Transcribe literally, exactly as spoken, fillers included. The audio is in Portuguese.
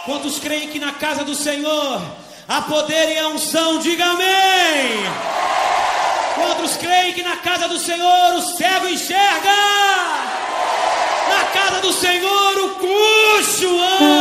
Quantos creem que na casa do Senhor há poder e a unção? Diga amém. Quantos creem que na casa do Senhor o cego enxerga? Na casa do Senhor o coxo anda.